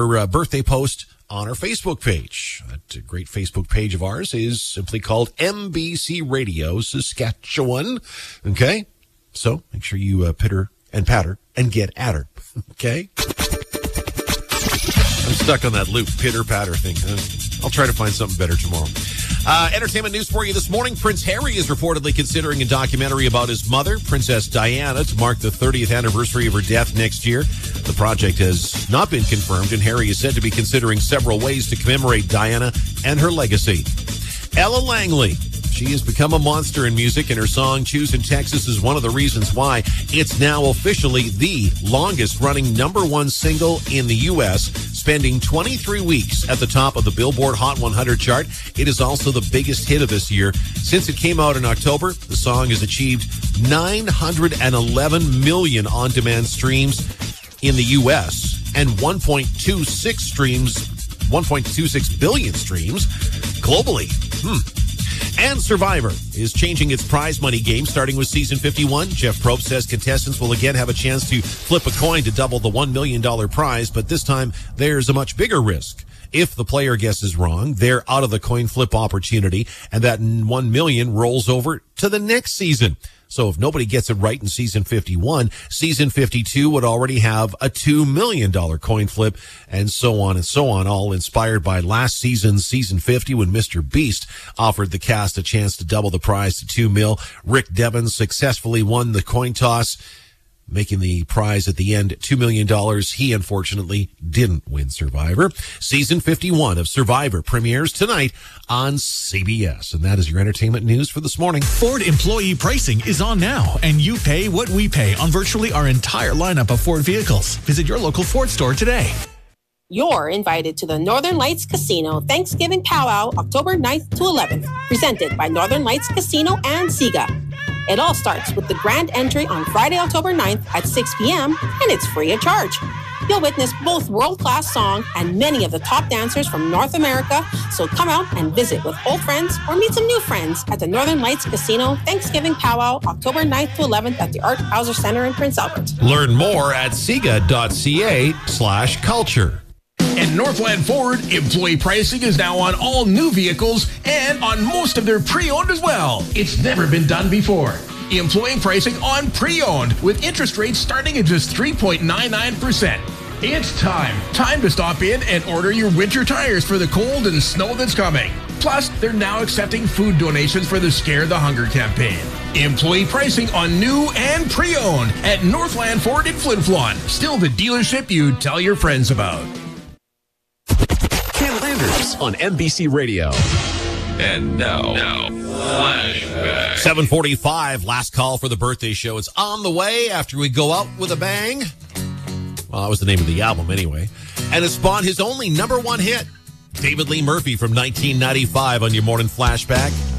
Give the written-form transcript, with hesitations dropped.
our birthday post on our Facebook page. That great Facebook page of ours is simply called MBC Radio Saskatchewan. Okay? So make sure you pitter and patter and get at her. Okay? I'm stuck on that loop, pitter patter thing. I'll try to find something better tomorrow. Entertainment news for you this morning. Prince Harry is reportedly considering a documentary about his mother, Princess Diana, to mark the 30th anniversary of her death next year. The project has not been confirmed, and Harry is said to be considering several ways to commemorate Diana and her legacy. Ella Langley. She has become a monster in music, and her song Choosing Texas is one of the reasons why. It's now officially the longest-running #1 single in the U.S., spending 23 weeks at the top of the Billboard Hot 100 chart. It is also the biggest hit of this year. Since it came out in October, the song has achieved 911 million on-demand streams in the U.S. and 1.26 billion streams globally. And Survivor is changing its prize money game, starting with season 51. Jeff Probst says contestants will again have a chance to flip a coin to double the $1 million prize, but this time there's a much bigger risk. If the player guesses wrong, they're out of the coin flip opportunity, and that $1 million rolls over to the next season. So if nobody gets it right in season 51, season 52 would already have a $2 million coin flip, and so on, all inspired by last season's season 50 when Mr. Beast offered the cast a chance to double the prize to $2 million. Rick Devens successfully won the coin toss, making the prize at the end $2 million. He unfortunately didn't win Survivor. Season 51 of Survivor premieres tonight on CBS. And that is your entertainment news for this morning. Ford employee pricing is on now, and you pay what we pay on virtually our entire lineup of Ford vehicles. Visit your local Ford store today. You're invited to the Northern Lights Casino Thanksgiving Powwow, October 9th to 11th, presented by Northern Lights Casino and SIGA. It all starts with the grand entry on Friday, October 9th at 6 p.m., and it's free of charge. You'll witness both world-class song and many of the top dancers from North America, so come out and visit with old friends or meet some new friends at the Northern Lights Casino Thanksgiving Powwow, October 9th to 11th at the Art Hauser Center in Prince Albert. Learn more at siga.ca/culture. At Northland Ford, employee pricing is now on all new vehicles and on most of their pre-owned as well. It's never been done before. Employee pricing on pre-owned with interest rates starting at just 3.99%. It's time to stop in and order your winter tires for the cold and snow that's coming. Plus, they're now accepting food donations for the Scare the Hunger campaign. Employee pricing on new and pre-owned at Northland Ford in Flin Flon. Still the dealership you tell your friends about. Ken Landers on MBC Radio. And now, flashback. 7:45, last call for the birthday show. It's on the way after we go out with a bang. Well, that was the name of the album anyway. And it spawned his only #1 hit. David Lee Murphy from 1995 on your morning flashback.